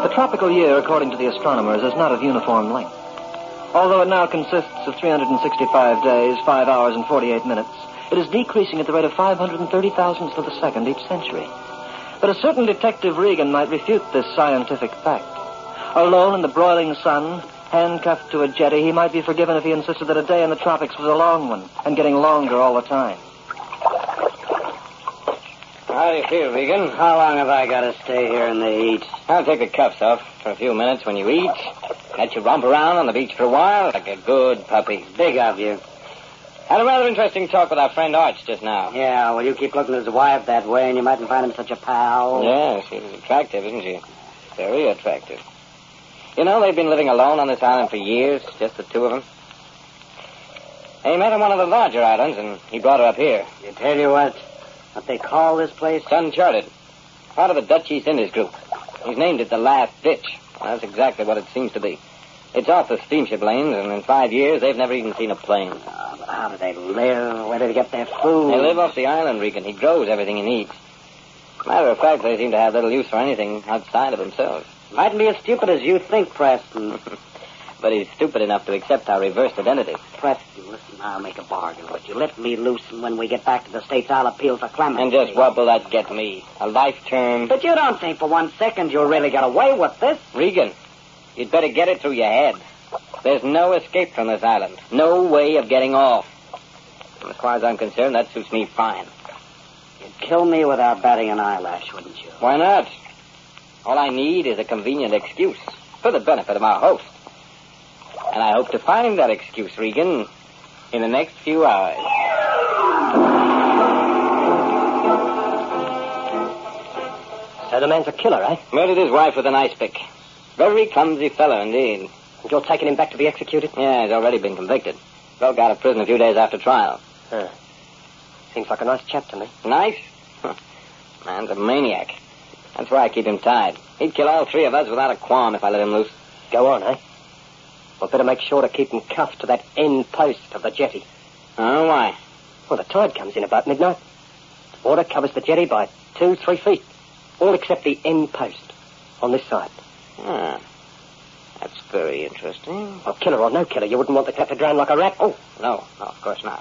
The tropical year, according to the astronomers, is not of uniform length. Although it now consists of 365 days, 5 hours, and 48 minutes, it is decreasing at the rate of 530 thousandths of a second each century. But a certain Detective Regan might refute this scientific fact. Alone in the broiling sun, handcuffed to a jetty, he might be forgiven if he insisted that a day in the tropics was a long one, and getting longer all the time. How do you feel, Regan? How long have I got to stay here in the heat? I'll take the cuffs off for a few minutes when you eat. Let you romp around on the beach for a while like a good puppy. Big of you. Had a rather interesting talk with our friend Arch just now. Yeah, well, you keep looking at his wife that way, and you mightn't find him such a pal. Yeah, she's attractive, isn't she? Very attractive. You know, they've been living alone on this island for years, just the two of them. He met on one of the larger islands, and he brought her up here. You tell you what they call this place? Uncharted. Part of the Dutch East Indies group. He's named it the Last Ditch. Well, that's exactly what it seems to be. It's off the steamship lanes, and in 5 years, they've never even seen a plane. But how do they live? Where do they get their food? They live off the island, Regan. He grows everything he needs. Matter of fact, they seem to have little use for anything outside of themselves. Mightn't be as stupid as you think, Preston. But he's stupid enough to accept our reversed identity. Preston, listen, I'll make a bargain with you. Let me loose, and when we get back to the States, I'll appeal for clemency. And just what will that get me? A life term? But you don't think for 1 second you'll really get away with this? Regan, you'd better get it through your head. There's no escape from this island. No way of getting off. And as far as I'm concerned, that suits me fine. You'd kill me without batting an eyelash, wouldn't you? Why not? All I need is a convenient excuse for the benefit of our host. And I hope to find that excuse, Regan, in the next few hours. So the man's a killer, eh? Murdered his wife with an ice pick. Very clumsy fellow, indeed. And you're taking him back to be executed? Yeah, he's already been convicted. Broke out of prison a few days after trial. Huh. Seems like a nice chap to me. Nice? Man's a maniac. That's why I keep him tied. He'd kill all three of us without a qualm if I let him loose. Go on, eh? We'll better make sure to keep him cuffed to that end post of the jetty. Oh, why? Well, the tide comes in about midnight. The water covers the jetty by 2-3 feet. All except the end post on this side. Ah, that's very interesting. Well, killer or no killer, you wouldn't want the cat to drown like a rat. Oh, no, of course not.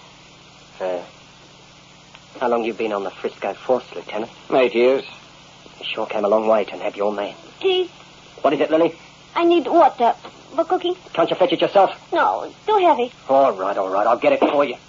How long you been on the Frisco force, Lieutenant? 8 years. You sure came a long way to have your man. Please, What is it, Lily? I need water for cooking. Can't you fetch it yourself? No, it's too heavy. All right. I'll get it for you.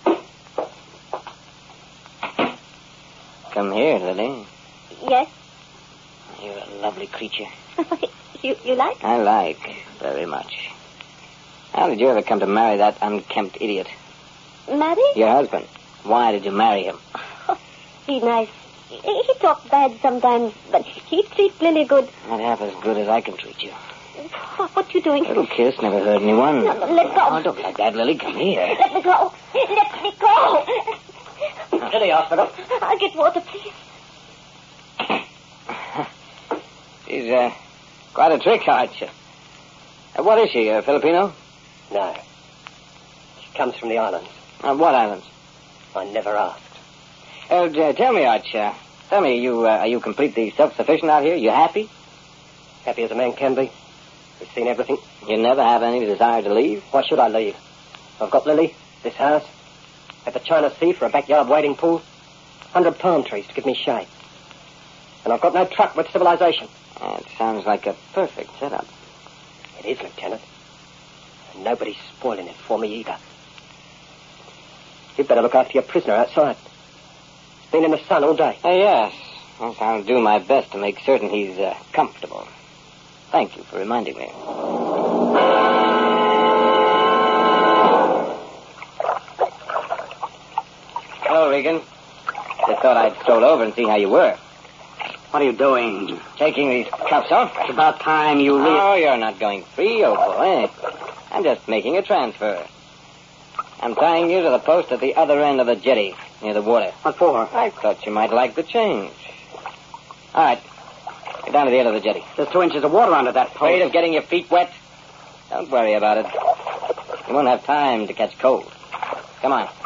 Come here, Lily. Yes? You're a lovely creature. You like? I like very much. How did you ever come to marry that unkempt idiot? Marry? Your husband. Why did you marry him? He's nice. He talks bad sometimes, but he treats Lily good. Not half as good as I can treat you. What you doing? A little kiss never hurt anyone. No, let go. Oh, don't like that, Lily. Come here. Let me go. Let me go. Lily, hospital. I'll get water, please. She's quite a trick, aren't you? What is she, a Filipino? No. She comes from the islands. What islands? I never asked. Tell me, Arch. Tell me, are you completely self-sufficient out here? You happy? Happy as a man can be. We've seen everything. You never have any desire to leave? Why should I leave? I've got Lily, this house, at the China Sea for a backyard wading pool, 100 palm trees to give me shade. And I've got no truck with civilization. It sounds like a perfect setup. It is, Lieutenant. And nobody's spoiling it for me either. You'd better look after your prisoner outside. He's been in the sun all day. Yes. I'll do my best to make certain he's comfortable. Thank you for reminding me. Hello, Regan. Just thought I'd stroll over and see how you were. What are you doing? Taking these cuffs off? It's about time you leave. Oh, you're not going free, old boy. I'm just making a transfer. I'm tying you to the post at the other end of the jetty, near the water. What for? I thought you might like the change. All right. Get down to the end of the jetty. There's 2 inches of water under that post. Afraid of getting your feet wet? Don't worry about it. You won't have time to catch cold. Come on.